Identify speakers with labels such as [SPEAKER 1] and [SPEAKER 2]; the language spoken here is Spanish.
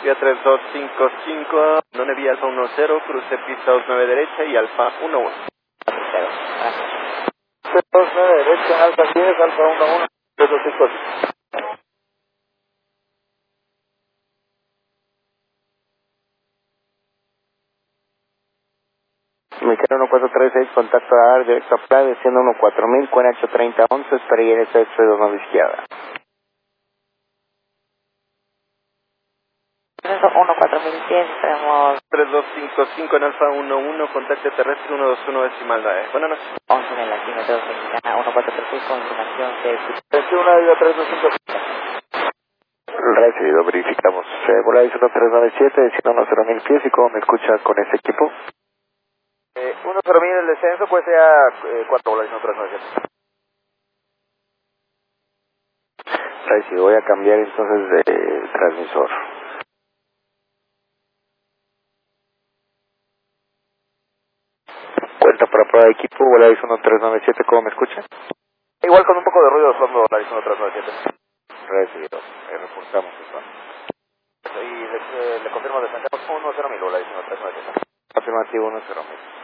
[SPEAKER 1] Vía 3255, None vía Alfa 10, cruce pista 29 derecha y Alfa 11.
[SPEAKER 2] 29 derecha, Alfa 10, Alfa 11, 3255. Mexicano 1436, contacto a dar directo a Playa, desciendo 14000, QNH 3011, espera y NSX 29 izquierda.
[SPEAKER 3] 14100, tenemos
[SPEAKER 1] 3255 en Alfa 11, contacto terrestre 121 decimal 9. Buenas noches.
[SPEAKER 3] 11 en el altímetro mexicana, 1436, confirmación de...
[SPEAKER 2] 31 de 3255. Recibido, verificamos. Volaris 1397, desciendo 10000 pies, ¿y cómo me escucha con ese equipo? 10000 el descenso, pues sea 4 Volaris 1397. Recibido, voy a cambiar entonces de transmisor. Cuenta para prueba de equipo, Volaris 1397, ¿cómo me escucha? Igual con un poco de ruido de fondo, Volaris 1397. Recibido, reportamos eso. Y le confirmo, descendemos 10000, Volaris 1397. Afirmativo 10000.